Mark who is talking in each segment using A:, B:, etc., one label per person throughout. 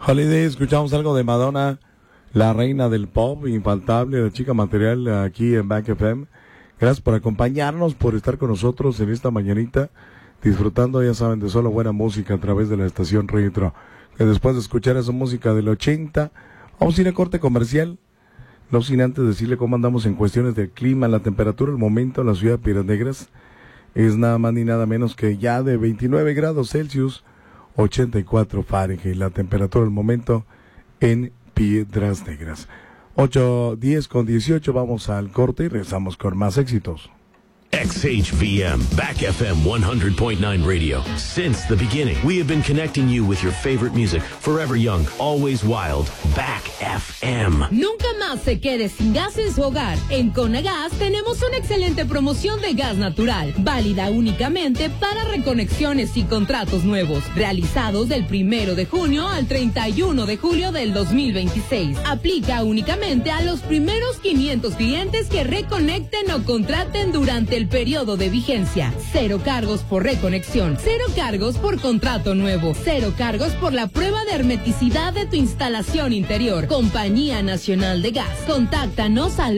A: Holiday, escuchamos algo de Madonna, la reina del pop, infaltable, la chica material aquí en Back FM. Gracias por acompañarnos, por estar con nosotros en esta mañanita, disfrutando, ya saben, de solo buena música a través de la estación Retro. Que después de escuchar esa música del 80, vamos a ir a corte comercial. No sin antes decirle cómo andamos en cuestiones del clima, la temperatura, el momento en la ciudad de Piedras Negras es nada más ni nada menos que ya de 29 grados Celsius, 84 Fahrenheit, la temperatura del momento en Piedras Negras. 8:10 con 18, vamos al corte y regresamos con más éxitos.
B: XHVM, Back FM 100.9 Radio. Since the beginning, we have been connecting you with your favorite music. Forever young, always wild. Back FM.
C: Nunca más se quede sin gas en su hogar. En Conagas tenemos una excelente promoción de gas natural, válida únicamente para reconexiones y contratos nuevos, realizados del 1 de junio al 31 de julio del 2026. Aplica únicamente a los primeros 500 clientes que reconecten o contraten durante el periodo de vigencia. 0 cargos por reconexión, 0 cargos por contrato nuevo, 0 cargos por la prueba de hermeticidad de tu instalación interior. Compañía Nacional de Gas. Contáctanos al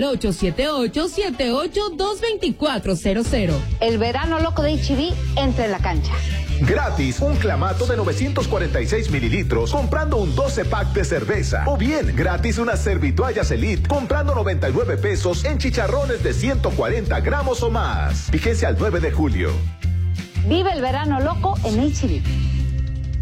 C: 878-78-22400.
D: El verano loco de HB entra en la cancha.
E: Gratis, un clamato de 946 mililitros comprando un 12 pack de cerveza. O bien, gratis unas servitoallas Elite comprando 99 pesos en chicharrones de 140 gramos o más. Vigencia al 9 de julio.
D: Vive el verano loco en HB.